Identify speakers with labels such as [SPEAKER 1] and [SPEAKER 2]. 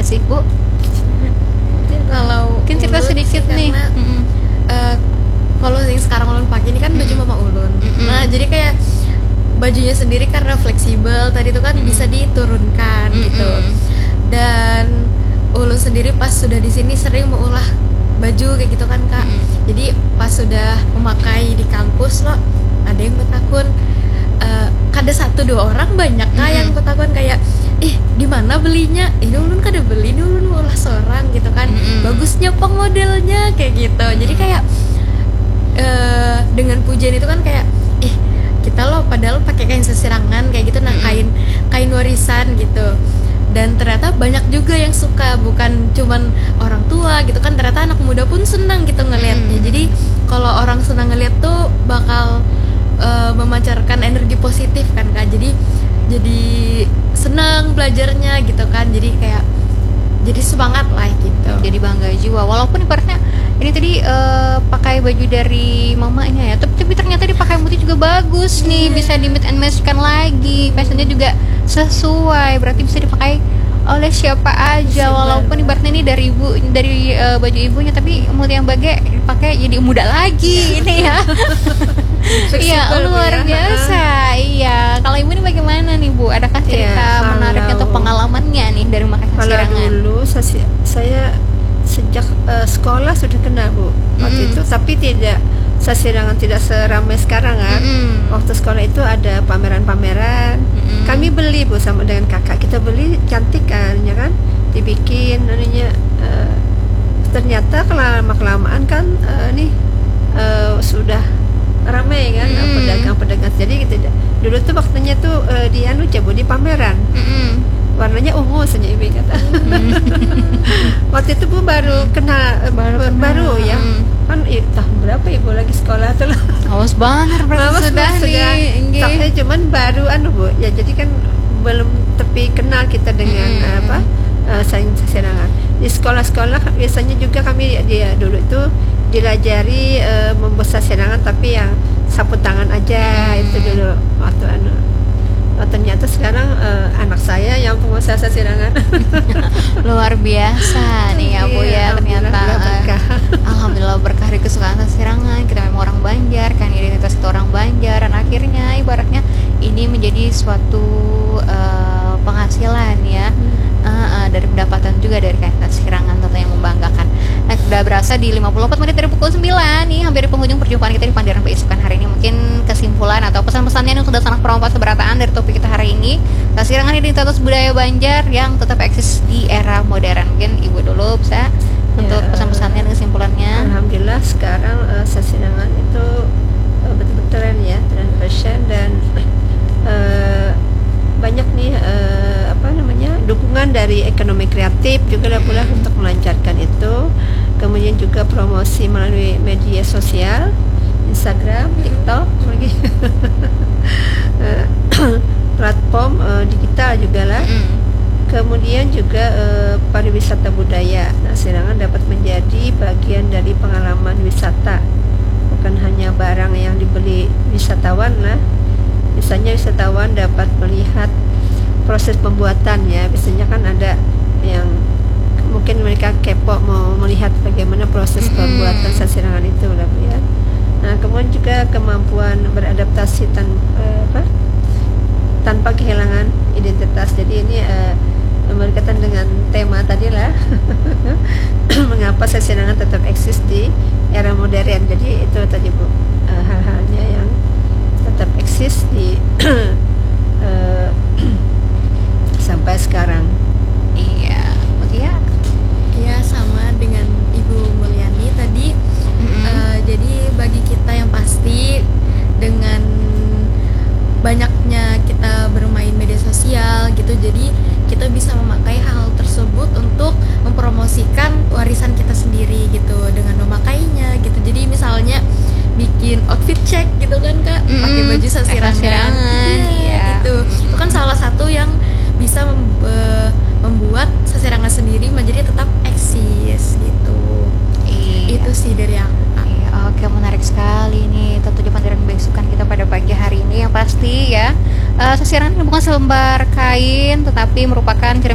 [SPEAKER 1] nggak sih Bu?
[SPEAKER 2] Kalau
[SPEAKER 1] Mungkin cerita
[SPEAKER 2] Ulun
[SPEAKER 1] sedikit
[SPEAKER 2] sih,
[SPEAKER 1] nih.
[SPEAKER 2] karena, kalau yang sekarang Ulun pakai ini kan baju Mama Ulun. Nah jadi kayak bajunya sendiri karena fleksibel tadi itu kan bisa diturunkan gitu. Dan Ulun sendiri pas sudah di sini sering mengolah baju kayak gitu kan Kak. Jadi pas sudah memakai di kampus loh, ada yang bertakun, kada satu dua orang banyak Kak yang bertakun kayak, ih di mana belinya? Ini Ulun kada beli, ini Ulun mengolah seorang gitu kan. Bagusnya peng modelnya kayak gitu. Jadi kayak dengan pujian itu kan kayak, ih kita loh padahal pakai kain sesirangan kayak gitu, nah kain warisan gitu. Dan ternyata banyak juga yang suka, bukan cuman orang tua gitu kan, ternyata anak muda pun senang gitu ngelihatnya. Jadi kalau orang senang ngelihat tuh bakal memancarkan energi positif kan Kak. Jadi senang belajarnya gitu kan. Jadi semangat lah gitu.
[SPEAKER 1] Jadi bangga jiwa. Walaupun ibaratnya ini tadi pakai baju dari mamanya ya, tapi ternyata dipakai Muti juga bagus nih, bisa di mix and match-kan lagi. Fashionnya juga sesuai, berarti bisa dipakai oleh siapa aja. Walaupun ibaratnya ini dari baju ibunya, tapi Muti yang bage dipakai jadi muda lagi ini ya. Iya, luar biasa. Iya. Kalau ibu ini bagaimana nih Bu? Adakah cerita menarik atau pengalamannya nih dari memakai sasirangan?
[SPEAKER 3] Kalau dulu saya sejak sekolah sudah kenal Bu waktu itu, tapi tidak sasirangan tidak seramai sekarang kan. Waktu sekolah itu ada pameran-pameran, kami beli Bu sama dengan kakak, kita beli cantik kan ya kan, dibikin ternyata kelamaan kan sudah ramai kan pedagang-pedagang. Jadi gitu, dulu tuh waktunya tuh di di pameran, warnanya ungu saja ibu kata. Waktu itu Bu baru kenal, baru ya kan tahun berapa ibu lagi sekolah tuh.
[SPEAKER 1] Awas banget berarti sudah nih.
[SPEAKER 3] Tapi cuman baru Bu ya, jadi kan belum tapi kenal kita dengan sasirangan. Di sekolah-sekolah biasanya juga kami dia dulu itu dilajari membuat sasirangan, tapi yang sapu tangan aja itu dulu waktu ternyata sekarang anak saya yang pengusaha sasirangan.
[SPEAKER 1] Luar biasa nih ya Bu ya, ternyata alhamdulillah berkah dari kesukaan sasirangan. Kita memang orang Banjar kan, identitas kita orang Banjar, dan akhirnya ibaratnya ini menjadi suatu penghasilan ya, dari pendapatan juga dari kain sasirangan, tentu yang membanggakan. Nah, sudah berasa di 54 menit dari pukul 9 nih, hampir di penghujung perjumpaan kita di Pandiran Beisukan hari ini. Mungkin kesimpulan atau pesan-pesannya yang sudah sangat perompak seberataan dari topik kita hari ini, sasirangan identitas budaya Banjar yang tetap eksis di era modern. Mungkin Ibu dulu bisa untuk pesan-pesannya dan kesimpulannya.
[SPEAKER 3] Alhamdulillah sekarang sasirangan itu betul-betul tren ya, tren fashion, dan banyak nih dukungan dari ekonomi kreatif juga pula untuk melancarkan itu. Kemudian juga promosi melalui media sosial, Instagram, TikTok lagi, platform digital juga lah. Kemudian juga pariwisata budaya. Nah, sasirangan dapat menjadi bagian dari pengalaman wisata, bukan hanya barang yang dibeli wisatawan lah. Misalnya wisatawan dapat melihat proses pembuatannya. Biasanya kan ada yang mungkin mereka kepo mau melihat bagaimana proses pembuatan sasirangan itu lah ya. Nah, kemudian juga kemampuan beradaptasi tanpa kehilangan identitas. Jadi ini berkaitan dengan tema tadi lah. Mengapa sasirangan tetap eksis di era modern. Jadi itu tadi Bu, hal-halnya yang tetap eksis di sampai sekarang.
[SPEAKER 1] Iya, Mutia?
[SPEAKER 2] Ya sama dengan Ibu Mulyani tadi. Jadi bagi kita yang pasti, dengan banyaknya kita bermain media sosial gitu, jadi kita bisa memakai hal tersebut untuk mempromosikan warisan kita sendiri gitu, dengan memakainya gitu. Jadi misalnya bikin outfit check gitu kan Kak, pakai baju sasirangan. Iya, gitu. Itu kan salah satu yang bisa membuat sasirangan sendiri menjadi tetap eksis gitu. Itu sih dari aku.
[SPEAKER 1] Oke, menarik sekali nih tentu di Pandiran Beisukan kita pada pagi hari ini. Yang pasti ya, sasirangan bukan selembar kain, tetapi merupakan